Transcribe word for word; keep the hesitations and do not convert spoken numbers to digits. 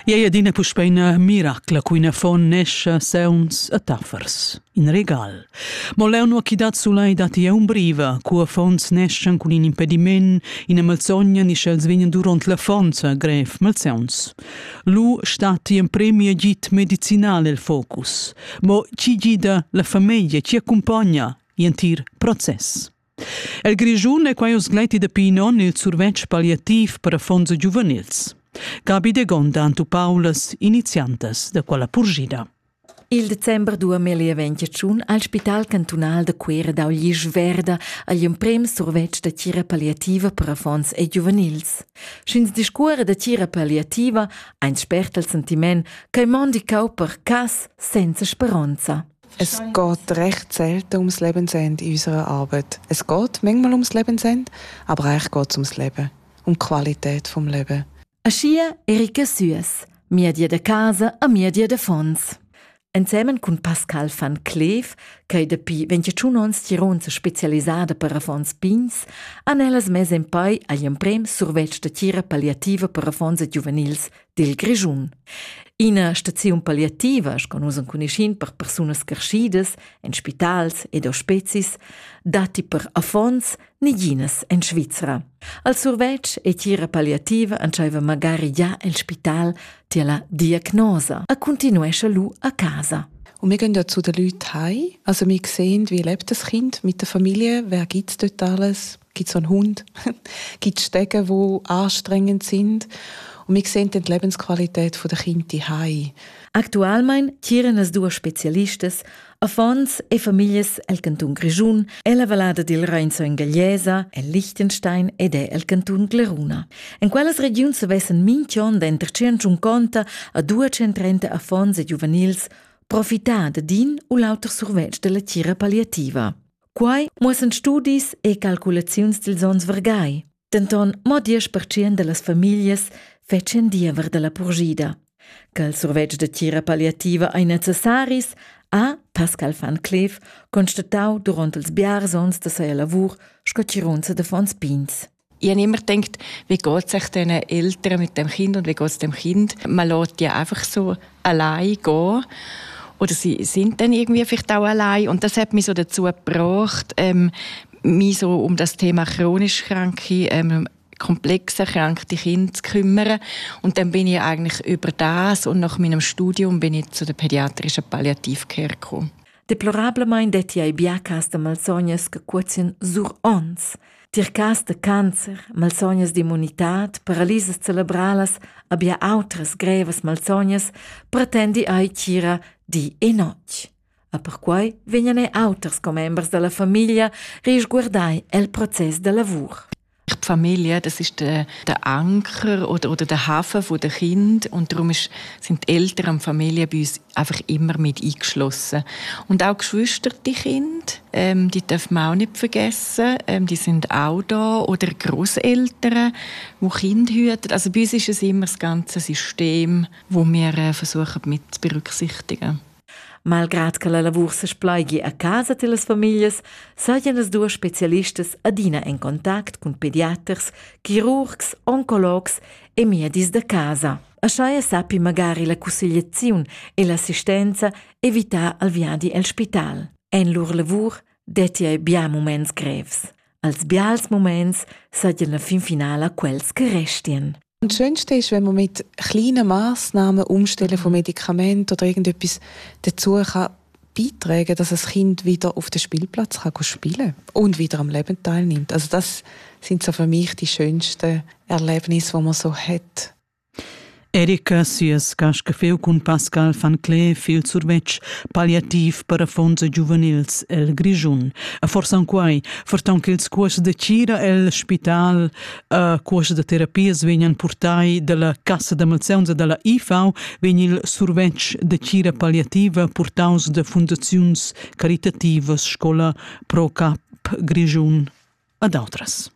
Jeia dina puspeina miracla cuina fon nescia seuns a taffers, in regal. Mo leu nu acchidat su lei dati è un briva, cua fons nescian cun in impediment, in a malsogna ni schels vegnan durant la fonza, gref malseuns. Lu stati in premia git medicinale il focus, mo ci gida la famiglia, ci accompagna in tir process. El Grigiun è quai os gleiti da Pinon il survetch palliativ per a fonza giuvenils. Gabi de Gonda Antu Paulas, iniziantes da quella purgida. Il dicembre duemilaventiun al Spital Cantonal de Quera d'Auglisch Verda agli imprem survetch da tira palliativa per affons e juvenils. Schins discuore da tira palliativa, ein spert al sentiment che i mondi cau per cas senza speranza. Es geht recht selten ums Lebensende in unserer Arbeit. Es geht manchmal ums Lebensende, aber eigentlich geht es ums Leben, um die Qualität vom Leben. Aschia Erika Sues, media de casa a media de fons. Insieme con Pascal van Cleef, che depi ventiun ons tironza specialisada per affons pins, han ellas mes en pai agli imprem survetch de tira palliativa per affons e juvenils del Grigiun. Ina staziun palliativa, sconusan cuniscin per persunas carschidas, en spitals ed ospezis, dati per affons niginas en Svizzera. Al survetch e tira palliativa ancaiva magari già il spital di la diagnosa, a continuesce lu a casa. Und wir gehen ja zu den Leuten heim. Also wir sehen, wie lebt das Kind mit der Familie, wer gibt es dort alles, gibt es einen Hund, gibt es Stege, die anstrengend sind. Und wir sehen die Lebensqualität der Kinder heim. Actualmein tiran as duas specialistas, affons e famiglias el Canton Grigiun, e la Vallada del Reinso in Gagliesa, el Liechtenstein ed e el Canton Glaruna. In quellas regions se vessen minchion da inter centocinquanta a duecentotrenta affons e juvenils profitar de din u lauter survetch de la tira palliativa. Quai muossen studis e calculaziuns dils ons vergai. Denton mo dies per cent de las familias fetchen diever de la purgida. Che il survetch de tira palliativa ai necessaris ha Pascal van Cleef constatau durant ils biars ons de sei lavur scottirunza de fons pins. Ich habe immer gedacht, wie geht es sich den Eltern mit dem Kind und wie geht es dem Kind? Man lässt die einfach so allein gehen. Oder sie sind dann irgendwie vielleicht auch allein. Und das hat mich so dazu gebracht, ähm, mich so um das Thema chronisch kranke, ähm, komplex erkrankte Kinder zu kümmern. Und dann bin ich eigentlich über das und nach meinem Studium bin ich zu der pädiatrischen Palliativcare gekommen. Deplorablemein detti ai biacas de malsognas che quotien sur ons. Tir cas de cancer, malsognas di immunitat, paralisas cerebralas, abbia autres greves malsognas, pretendi ai tira di e noc. A per quai vegnan auters com members della famiglia risguardai el process de lavur. Die Familie, das ist der, der Anker oder, oder der Hafen der Kind und darum ist, sind die Eltern und die Familie bei uns einfach immer mit eingeschlossen. Und auch Geschwister, die Kinder, ähm, die dürfen wir auch nicht vergessen, ähm, die sind auch da. Oder Grosseltern, die Kinder hüten. Also bei uns ist es immer das ganze System, das wir äh, versuchen mit zu berücksichtigen. Malgrad che la lavur se splaighi a casa de las famiglias, seien as duas specialistas adina in contact con pediaters, chirurgs, oncologs e medis da casa. Asciaia sapi magari la consigliazione e l'assistenza evitar al viadi el spital. En lur lavur detti ai bia moments greves. Als bials moments seien la fin finala quels che restien. Und das Schönste ist, wenn man mit kleinen Massnahmen, Umstellen von Medikamenten oder irgendetwas dazu kann beitragen kann, dass das Kind wieder auf den Spielplatz kann spielen kann und wieder am Leben teilnimmt. Also das sind so für mich die schönsten Erlebnisse, die man so hat. Erika Sues casca feu con Pascal van Cleef il survetch palliativ per a fonza juvenils el Grigiun. A forza un quai, fortan che ils cuors de cira el spital, a cuors de terapias vegnan portai della Cassa de Malseuns e della I V A, vegn il survetch de cira palliativa portaus de fundaziuns caritativas, scola Pro Cap Grigiun ad autras.